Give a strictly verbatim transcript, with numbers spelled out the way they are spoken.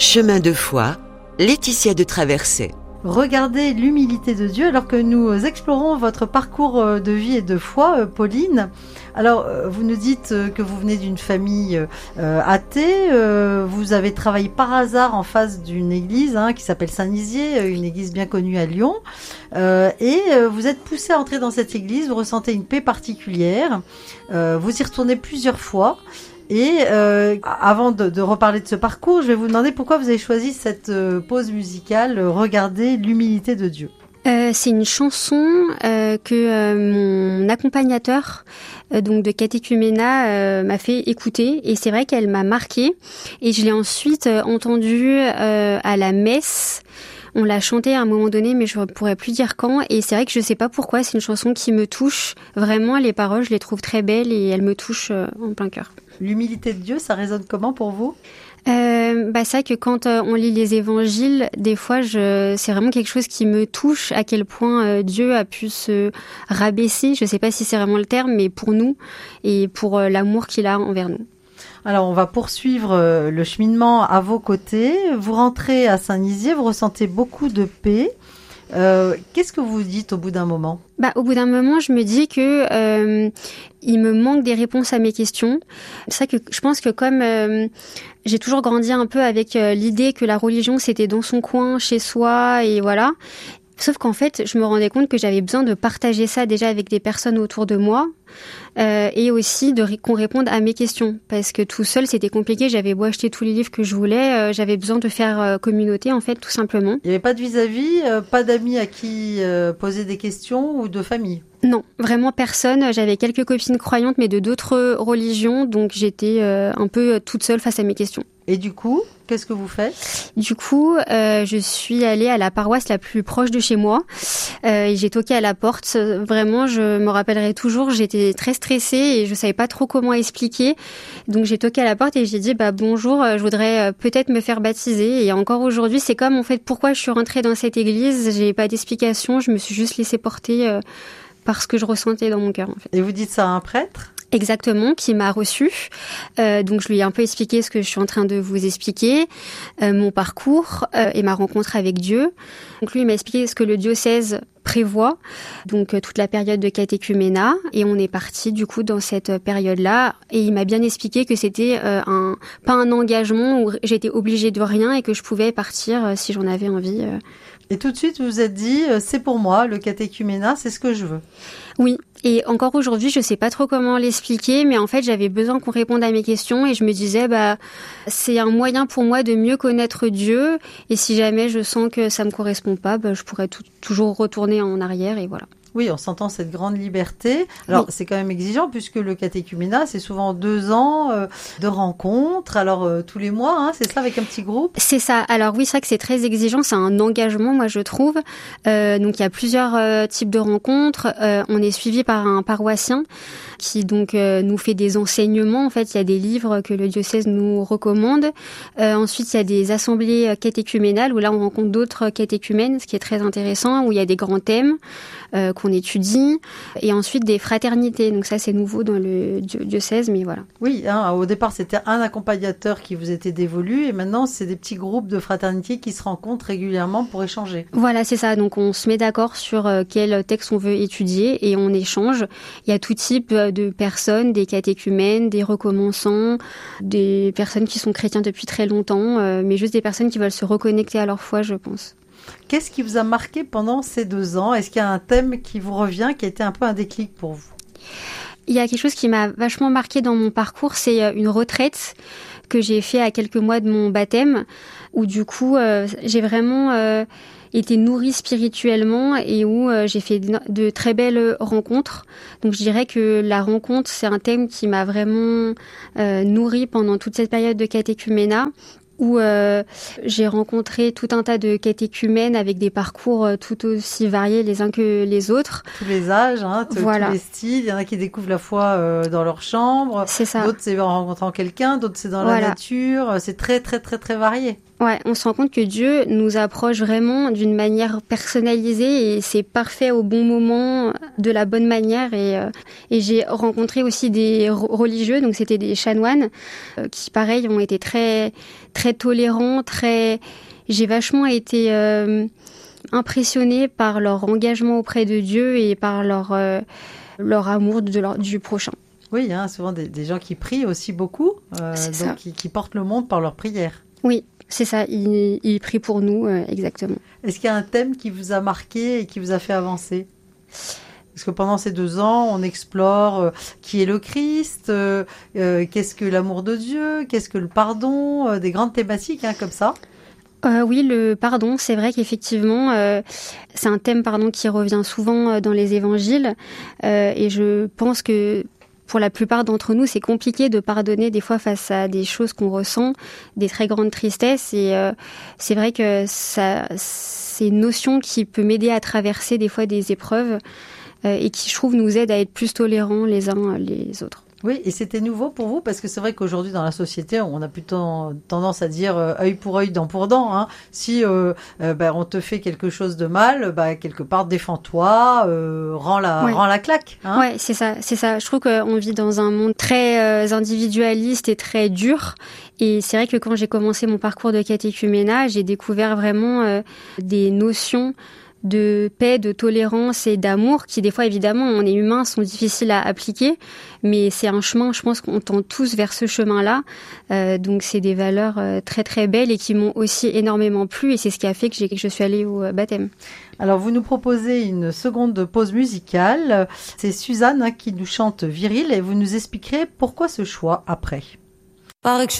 Chemin de foi, Laetitia de Traversais. Regardez l'humilité de Dieu alors que nous explorons votre parcours de vie et de foi, Pauline. Alors, vous nous dites que vous venez d'une famille euh, athée, euh, vous avez travaillé par hasard en face d'une église hein, qui s'appelle Saint-Nizier, une église bien connue à Lyon, euh, et vous êtes poussé à entrer dans cette église, vous ressentez une paix particulière, euh, vous y retournez plusieurs fois. Et euh, avant de, de reparler de ce parcours, je vais vous demander pourquoi vous avez choisi cette euh, pause musicale euh, « Regardez l'humilité de Dieu ». Euh, c'est une chanson euh, que euh, mon accompagnateur euh, donc de catéchuménat euh, m'a fait écouter et c'est vrai qu'elle m'a marquée et je l'ai ensuite euh, entendue euh, à la messe. On l'a chantée à un moment donné, mais je ne pourrais plus dire quand. Et c'est vrai que je ne sais pas pourquoi, c'est une chanson qui me touche. Vraiment, les paroles, je les trouve très belles et elles me touchent euh, en plein cœur. L'humilité de Dieu, ça résonne comment pour vous ? Euh, bah c'est vrai que quand euh, on lit les évangiles, des fois, je, c'est vraiment quelque chose qui me touche, à quel point euh, Dieu a pu se rabaisser. Je ne sais pas si c'est vraiment le terme, mais pour nous et pour euh, l'amour qu'il a envers nous. Alors, on va poursuivre euh, le cheminement à vos côtés. Vous rentrez à Saint-Nizier, vous ressentez beaucoup de paix. Euh, qu'est-ce que vous vous dites au bout d'un moment ? Bah, au bout d'un moment, je me dis que euh, il me manque des réponses à mes questions. C'est vrai que je pense que comme euh, j'ai toujours grandi un peu avec euh, l'idée que la religion c'était dans son coin, chez soi, et voilà. Sauf qu'en fait, je me rendais compte que j'avais besoin de partager ça déjà avec des personnes autour de moi euh, et aussi de qu'on réponde à mes questions. Parce que tout seul, c'était compliqué. J'avais beau acheter tous les livres que je voulais, euh, j'avais besoin de faire euh, communauté, en fait, tout simplement. Il n'y avait pas de vis-à-vis, euh, pas d'amis à qui euh, poser des questions ou de famille ? Non, vraiment personne. J'avais quelques copines croyantes, mais de d'autres religions. Donc, j'étais euh, un peu toute seule face à mes questions. Et du coup, qu'est-ce que vous faites ? Du coup, euh, je suis allée à la paroisse la plus proche de chez moi euh, et j'ai toqué à la porte. Vraiment, je me rappellerai toujours, j'étais très stressée et je savais pas trop comment expliquer. Donc, j'ai toqué à la porte et j'ai dit bah bonjour, je voudrais peut-être me faire baptiser. Et encore aujourd'hui, c'est comme en fait pourquoi je suis rentrée dans cette église. J'ai pas d'explication, je me suis juste laissée porter euh, par ce que je ressentais dans mon cœur. En fait. Et vous dites ça à un prêtre ? Exactement, qui m'a reçue. Euh, donc, je lui ai un peu expliqué ce que je suis en train de vous expliquer, euh, mon parcours euh, et ma rencontre avec Dieu. Donc, lui, il m'a expliqué ce que le diocèse prévoit, donc euh, toute la période de catéchuménat. Et on est parti, du coup, dans cette période-là. Et il m'a bien expliqué que c'était euh, un pas un engagement où j'étais obligée de rien et que je pouvais partir euh, si j'en avais envie. Euh. Et tout de suite, vous vous êtes dit, euh, c'est pour moi, le catéchuménat, c'est ce que je veux. Oui, et encore aujourd'hui, je sais pas trop comment l'expliquer, mais en fait, j'avais besoin qu'on réponde à mes questions et je me disais, bah, c'est un moyen pour moi de mieux connaître Dieu. Et si jamais je sens que ça me correspond pas, bah, je pourrais tout, toujours retourner en arrière et voilà. Oui, on s'entend cette grande liberté. Alors, oui. C'est quand même exigeant puisque le catéchuménat, c'est souvent deux ans euh, de rencontres. Alors, euh, tous les mois, hein, c'est ça, avec un petit groupe ? C'est ça. Alors oui, c'est vrai que c'est très exigeant. C'est un engagement, moi, je trouve. Euh, donc, il y a plusieurs euh, types de rencontres. Euh, on est suivi par un paroissien qui donc euh, nous fait des enseignements. En fait, il y a des livres que le diocèse nous recommande. Euh, ensuite, il y a des assemblées catéchuménales où là, on rencontre d'autres catéchumènes, ce qui est très intéressant, où il y a des grands thèmes euh, qu'on étudie. Et ensuite, des fraternités. Donc ça, c'est nouveau dans le diocèse, mais voilà. Oui, hein, au départ, c'était un accompagnateur qui vous était dévolu et maintenant, c'est des petits groupes de fraternité qui se rencontrent régulièrement pour échanger. Voilà, c'est ça. Donc, on se met d'accord sur euh, quel texte on veut étudier et on échange. Il y a tout type de personnes, des catéchumènes, des recommençants, des personnes qui sont chrétiens depuis très longtemps, euh, mais juste des personnes qui veulent se reconnecter à leur foi, je pense. Qu'est-ce qui vous a marqué pendant ces deux ans ? Est-ce qu'il y a un thème qui vous revient, qui a été un peu un déclic pour vous ? Il y a quelque chose qui m'a vachement marqué dans mon parcours, c'est une retraite que j'ai fait à quelques mois de mon baptême, où du coup, euh, j'ai vraiment... Euh, été nourrie spirituellement et où euh, j'ai fait de, de très belles rencontres. Donc je dirais que la rencontre, c'est un thème qui m'a vraiment euh, nourrie pendant toute cette période de catéchuménat, où euh, j'ai rencontré tout un tas de catéchumènes avec des parcours euh, tout aussi variés les uns que les autres. Tous les âges, hein, t- voilà. tous les styles. Il y en a qui découvrent la foi euh, dans leur chambre. C'est ça. D'autres, c'est en rencontrant quelqu'un. D'autres, c'est dans voilà. la nature. C'est très, très, très, très varié. Ouais, on se rend compte que Dieu nous approche vraiment d'une manière personnalisée et c'est parfait au bon moment, de la bonne manière. Et, euh, et j'ai rencontré aussi des religieux, donc c'était des chanoines, euh, qui pareil ont été très très très tolérants, très. J'ai vachement été euh, impressionnée par leur engagement auprès de Dieu et par leur euh, leur amour de leur, du prochain. Oui, il y a souvent des, des gens qui prient aussi beaucoup, euh, donc qui, qui portent le monde par leur prière. Oui, c'est ça. Ils, ils prient pour nous, euh, exactement. Est-ce qu'il y a un thème qui vous a marqué et qui vous a fait avancer ? Parce que pendant ces deux ans, on explore euh, qui est le Christ, euh, euh, qu'est-ce que l'amour de Dieu, qu'est-ce que le pardon, euh, des grandes thématiques hein, comme ça. Euh, oui, le pardon, c'est vrai qu'effectivement, euh, c'est un thème pardon qui revient souvent dans les évangiles, euh, et je pense que pour la plupart d'entre nous, c'est compliqué de pardonner des fois face à des choses qu'on ressent, des très grandes tristesses, et euh, c'est vrai que ça, c'est une notion qui peut m'aider à traverser des fois des épreuves euh, et qui, je trouve, nous aide à être plus tolérants les uns les autres. Oui, et c'était nouveau pour vous parce que c'est vrai qu'aujourd'hui dans la société, on a plutôt tendance à dire euh, œil pour œil, dent pour dent. Hein. Si euh, euh, ben, on te fait quelque chose de mal, ben, quelque part défends-toi, euh, rends la ouais. rends la claque. Hein. Ouais, c'est ça, c'est ça. Je trouve qu'on vit dans un monde très euh, individualiste et très dur. Et c'est vrai que quand j'ai commencé mon parcours de catéchuménat, j'ai découvert vraiment euh, des notions de paix, de tolérance et d'amour qui, des fois, évidemment, on est humain, sont difficiles à appliquer, mais c'est un chemin, je pense qu'on tend tous vers ce chemin-là. Euh, donc, c'est des valeurs euh, très, très belles et qui m'ont aussi énormément plu et c'est ce qui a fait que, j'ai, que je suis allée au baptême. Alors, vous nous proposez une seconde pause musicale. C'est Suzanne hein, qui nous chante Viril et vous nous expliquerez pourquoi ce choix après. Paraît que